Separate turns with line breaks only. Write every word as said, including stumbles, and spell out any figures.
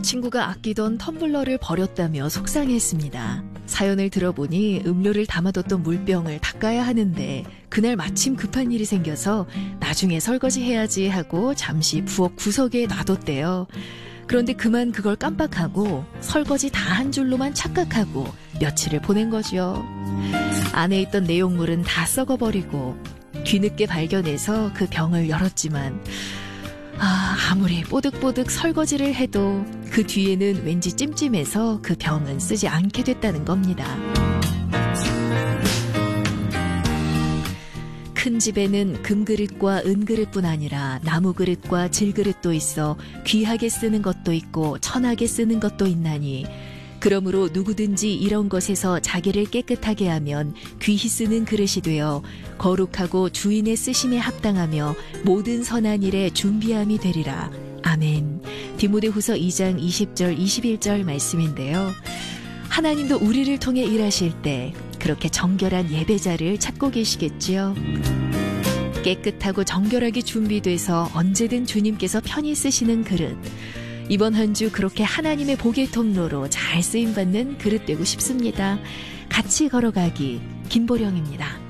친구가 아끼던 텀블러를 버렸다며 속상해했습니다. 사연을 들어보니 음료를 담아뒀던 물병을 닦아야 하는데 그날 마침 급한 일이 생겨서 나중에 설거지해야지 하고 잠시 부엌 구석에 놔뒀대요. 그런데 그만 그걸 깜빡하고 설거지 다 한 줄로만 착각하고 며칠을 보낸 거죠. 안에 있던 내용물은 다 썩어버리고 뒤늦게 발견해서 그 병을 열었지만 아, 아무리 뽀득뽀득 설거지를 해도 그 뒤에는 왠지 찜찜해서 그 병은 쓰지 않게 됐다는 겁니다. 큰 집에는 금그릇과 은그릇뿐 아니라 나무그릇과 질그릇도 있어 귀하게 쓰는 것도 있고 천하게 쓰는 것도 있나니 그러므로 누구든지 이런 것에서 자기를 깨끗하게 하면 귀히 쓰는 그릇이 되어 거룩하고 주인의 쓰심에 합당하며 모든 선한 일에 준비함이 되리라. 아멘. 디모데후서 이 장 이십 절 이십일 절 말씀인데요. 하나님도 우리를 통해 일하실 때 그렇게 정결한 예배자를 찾고 계시겠지요. 깨끗하고 정결하게 준비돼서 언제든 주님께서 편히 쓰시는 그릇. 이번 한 주 그렇게 하나님의 복의 통로로 잘 쓰임받는 그릇 되고 싶습니다. 같이 걸어가기 김보령입니다.